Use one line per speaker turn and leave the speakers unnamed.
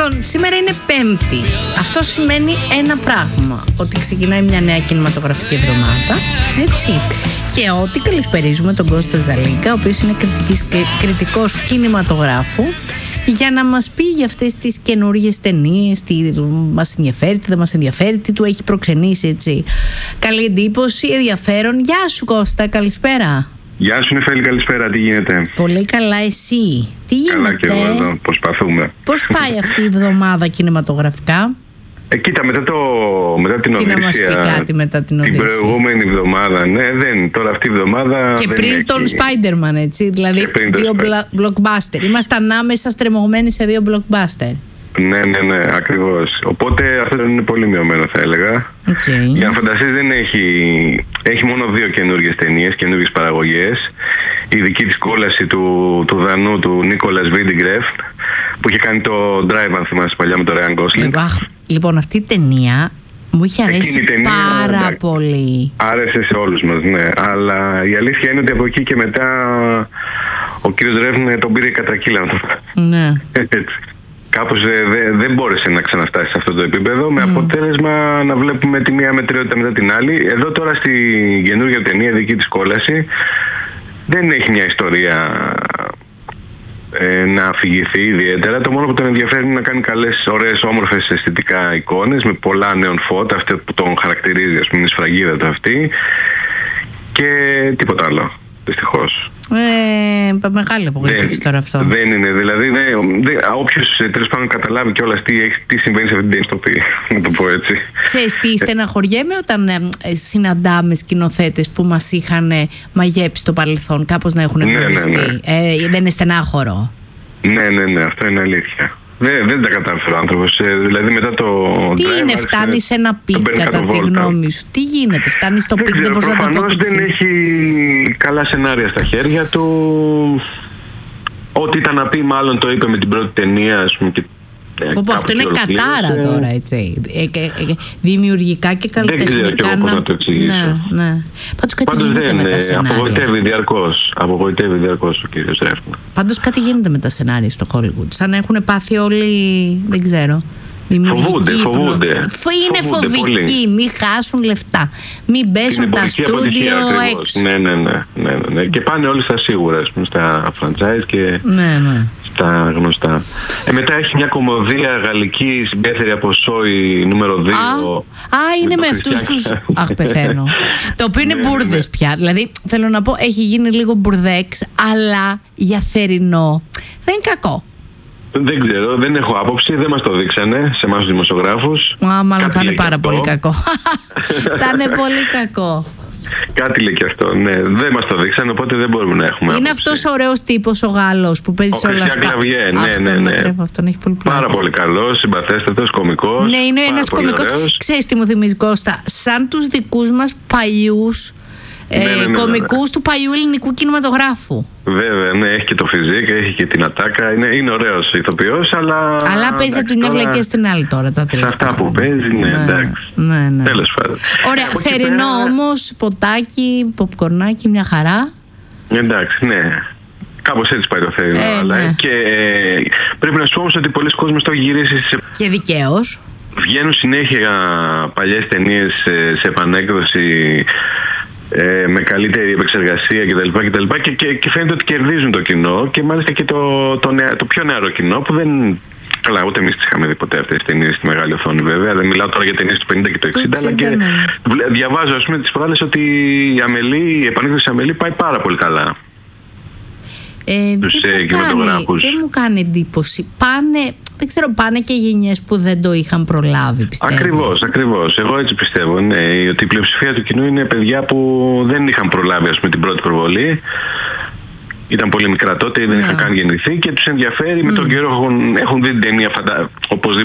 Λοιπόν, σήμερα είναι Πέμπτη. Αυτό σημαίνει ένα πράγμα. Ότι ξεκινάει μια νέα κινηματογραφική εβδομάδα. Έτσι. Και ότι καλησπερίζουμε τον Κώστα Ζαλίγκα, ο οποίος είναι κριτικός κινηματογράφου, για να μας πει για αυτές τις καινούργιες ταινίες, τι μας ενδιαφέρει, τι δεν μας ενδιαφέρει, τι του έχει προξενήσει, έτσι. Καλή εντύπωση, ενδιαφέρον. Γεια σου Κώστα, καλησπέρα.
Γεια σου Νεφέλη, καλησπέρα, τι γίνεται?
Πολύ καλά, εσύ? Τι γίνεται?
Καλά και εγώ εδώ, προσπαθούμε.
Πώς πάει αυτή η εβδομάδα κινηματογραφικά?
Κοίτα, μετά την Οδύσσεια,
να μας πει κάτι μετά την Οδύσσεια.
Την προηγούμενη εβδομάδα, ναι, τώρα αυτή η εβδομάδα.
Και
δεν
πριν
έχει...
τον Spider-Man, έτσι, δηλαδή δύο blockbuster. Ήμασταν άμεσα στρεμωγμένοι σε δύο blockbuster.
Ναι, ακριβώς. Οπότε αυτό είναι πολύ μειωμένο, θα έλεγα.
Okay.
Για να φανταστείς, δεν έχει μόνο 2 καινούργιες ταινίες, καινούργιες παραγωγές. Η δική της κόλαση του Δανού, του Νίκολας Βίντιγκρεφ, που είχε κάνει το Drive, αν θυμάσαι παλιά, με το Ryan Gosling.
Λοιπόν, αυτή η ταινία μου είχε αρέσει πάρα πολύ.
Άρεσε σε όλους μας, ναι. Αλλά η αλήθεια είναι ότι από εκεί και μετά ο κύριος Ρεύν τον πήρε κατρακύλα.
Ναι.
Κάπως δεν μπόρεσε να ξαναφτάσει σε αυτό το επίπεδο, με αποτέλεσμα να βλέπουμε τη μία μετριότητα μετά την άλλη. Εδώ τώρα στη καινούργια ταινία, δική της κόλαση, δεν έχει μια ιστορία να αφηγηθεί ιδιαίτερα. Το μόνο που τον ενδιαφέρει είναι να κάνει καλές, ωραίες, όμορφες αισθητικά εικόνες με πολλά νέων φώτα, αυτό που τον χαρακτηρίζει, ας πούμε, η σφραγίδα του αυτή, και τίποτα άλλο, δυστυχώς.
Μεγάλη απογοήτευση τώρα αυτό.
Δεν είναι, δηλαδή, όποιος τέλος πάντων καταλάβει κιόλας τι συμβαίνει σε αυτή την ταινία, το πει, να το πω έτσι.
Ξέρεις τι, στεναχωριέμαι όταν συναντάμε σκηνοθέτες που μας είχαν μαγέψει στο παρελθόν, κάπως να έχουν εγκλωβιστεί. Ναι. Δεν είναι στενάχωρο?
Ναι, αυτό είναι αλήθεια. Δεν τα κατάφερε ο άνθρωπος. Δηλαδή μετά το.
Τι είναι, φτάνει σε ένα πικ κατά τη γνώμη σου? Τι γίνεται, φτάνει στο πικ, δεν μπορείς να το αποκριθείς?
Δεν έχει καλά σενάρια στα χέρια του. Ό,τι ήταν να πει, μάλλον το είπε με την πρώτη ταινία, ας πούμε.
Αυτό είναι κατάρα τώρα, έτσι. Δημιουργικά και καλλιτεχνικά.
Δεν ξέρω πώς να το εξηγήσω.
Ναι. Πάντως γίνεται με τα σενάρια.
Απογοητεύει διαρκώς ο κύριος Ρεύνα.
Πάντως κάτι γίνεται με τα σενάρια στο Hollywood. Σαν να έχουν πάθει όλοι, δεν ξέρω.
Φοβούνται.
Είναι φοβικοί, μην χάσουν λεφτά, μην πέσουν τα στούντιο έξω.
Ναι. Και πάνε όλοι στα σίγουρα, ας πούμε, στα franchise και στα γνωστά. Μετά έχει μια κομμωδία γαλλική, συμπέθερη από Σόι, νούμερο 2.
Είναι με αυτούς τους. Αχ, πεθαίνω. Το οποίο είναι μπουρδες πια. Δηλαδή, θέλω να πω, έχει γίνει λίγο μπουρδέξ, αλλά για θερινό δεν είναι κακό.
Δεν ξέρω, δεν έχω άποψη, δεν μας το δείξανε σε εμάς τους δημοσιογράφους.
Μάλλον θα είναι πάρα πολύ κακό. Θα είναι πολύ κακό.
Κάτι λέει και αυτό, ναι. Δεν μας το δείξανε, οπότε δεν μπορούμε να έχουμε.
Είναι αυτός ο ωραίος τύπος ο Γάλλος που παίζει σε όλα αυτά.
Ναι.
Αυτόν έχει πολύ πλάκα.
Πάρα πολύ καλός, συμπαθέστατος, κωμικός.
Ναι, είναι ένας κωμικός. Ξέρεις τι μου θυμίζει, Κώστα? Σαν τους δικούς μας παλιούς κωμικούς του παλιού ελληνικού κινηματογράφου.
Βέβαια, ναι, έχει και το φιζίκ, έχει και την ατάκα. Είναι ωραίος ηθοποιός, αλλά
παίζει από την μια βλακία στην άλλη τώρα τα τελευταία.
Αυτά που παίζει, εντάξει.
Ναι.
Τέλος πάντων.
Ωραία, θερινό όμως, ποτάκι, ποπκορνάκι, μια χαρά.
Εντάξει, ναι. Κάπως έτσι πάει το θερινό. Και πρέπει να σου πω όμως ότι πολλοί κόσμοι το έχει γυρίσει.
Και δικαίως.
Βγαίνουν συνέχεια παλιές ταινίες σε επανέκδοση, με καλύτερη επεξεργασία κτλ. Και φαίνεται ότι κερδίζουν το κοινό, και μάλιστα και το πιο νεαρό κοινό, που δεν. Καλά, ούτε εμείς τις είχαμε δει ποτέ αυτές τις ταινίες στη μεγάλη οθόνη, βέβαια. Δεν μιλάω τώρα για ταινίες του 50 και το 60, αλλά και διαβάζω, ας πούμε, τις προάλλες ότι η επανέκδοση Αμελή πάει πάρα πολύ καλά. Τους κινηματογράφους. Δεν
μου κάνει εντύπωση. Δεν ξέρω, πάνε και γενιές που δεν το είχαν προλάβει, πιστεύω.
Ακριβώς. Εγώ έτσι πιστεύω, ναι. Ότι η πλειοψηφία του κοινού είναι παιδιά που δεν είχαν προλάβει, ας πούμε, την πρώτη προβολή. Ήταν πολύ μικρά τότε, δεν είχαν καν γεννηθεί και τους ενδιαφέρει. Με τον καιρό έχουν δει την ταινία, οπωσδήποτε.